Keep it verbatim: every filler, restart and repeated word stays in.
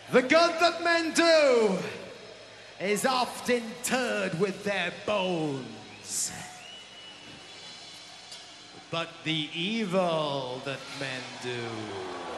The good that men do is oft interred with their bones. But the evil that men do